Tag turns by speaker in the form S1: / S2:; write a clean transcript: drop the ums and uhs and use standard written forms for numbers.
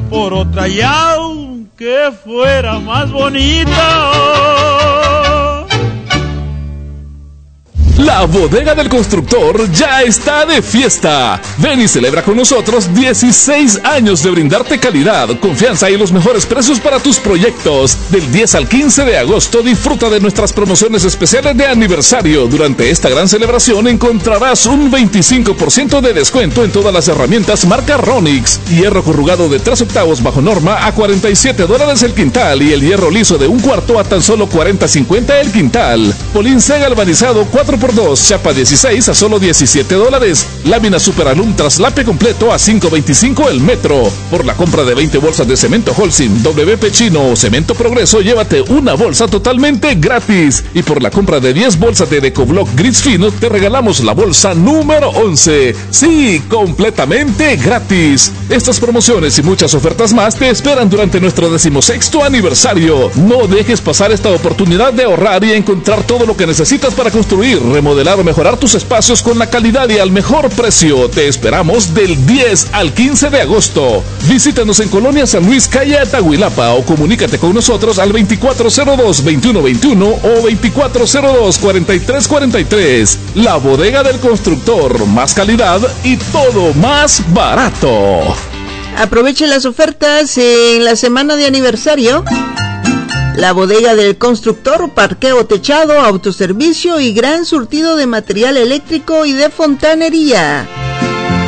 S1: por otra y aunque fuera más bonita.
S2: La Bodega del Constructor ya está de fiesta. Ven y celebra con nosotros 16 años de brindarte calidad, confianza y los mejores precios para tus proyectos. Del 10 al 15 de agosto disfruta de nuestras promociones especiales de aniversario. Durante esta gran celebración encontrarás un 25% de descuento en todas las herramientas marca Ronix. Hierro corrugado de 3/8 bajo norma a $47 el quintal y el hierro liso de 1/4 a tan solo $40.50 el quintal. Polín C galvanizado 4x2, chapa 16 a solo $17. Lámina Super Alum traslape completo a $5.25 el metro. Por la compra de 20 bolsas de cemento Holcim, WP Chino o Cemento Progreso, llévate una bolsa totalmente gratis. Y por la compra de 10 bolsas de Decoblock Gris Fino, te regalamos la bolsa número 11. Sí, completamente gratis. Estas promociones y muchas ofertas más te esperan durante nuestro 16º aniversario. No dejes pasar esta oportunidad de ahorrar y encontrar todo lo que necesitas para construir, remodelar o mejorar tus espacios con la calidad y al mejor precio. Te esperamos del 10 al 15 de agosto. Visítanos en Colonia San Luis, calle Atahuilapa, o comunícate con nosotros al 2402-2121 o 2402-4343. La Bodega del Constructor, más calidad y todo más barato.
S3: Aproveche las ofertas en la semana de aniversario. La Bodega del Constructor, parqueo techado, autoservicio y gran surtido de material eléctrico y de fontanería.